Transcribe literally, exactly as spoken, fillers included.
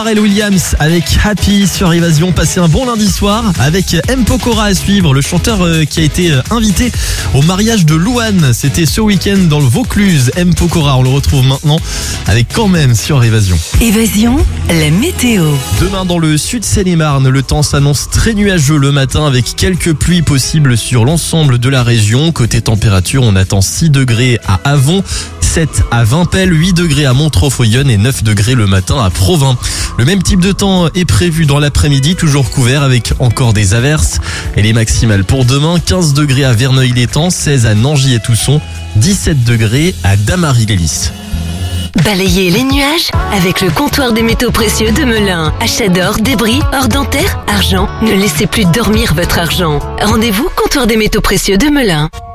Pharrell Williams avec Happy sur Évasion. Passez un bon lundi soir avec M. Pokora à suivre, le chanteur qui a été invité au mariage de Louane. C'était ce week-end dans le Vaucluse. M. Pokora, on le retrouve maintenant avec Quand même sur Évasion. Évasion, la météo. Demain dans le sud Seine-et-Marne, le temps s'annonce très nuageux le matin avec quelques pluies possibles sur l'ensemble de la région. Côté température, on attend six degrés à Avon, sept à Vimpel, huit degrés à Montreux-Foyonne et neuf degrés le matin à Provins. Le même type de temps est prévu dans l'après-midi, toujours couvert avec encore des averses. Et les maximales pour demain, quinze degrés à Verneuil-l'Étang, seize à Nangy et Tousson, dix-sept degrés à Damary-Lélis. Balayez les nuages avec le comptoir des métaux précieux de Melun. Achat d'or, débris, or dentaire, argent. Ne laissez plus dormir votre argent. Rendez-vous comptoir des métaux précieux de Melun.